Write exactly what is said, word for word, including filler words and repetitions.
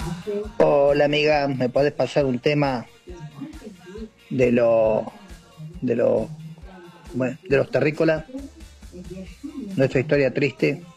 Hola amiga, ¿me podés pasar un tema de lo de lo bueno, de los terrícolas? Nuestra historia triste.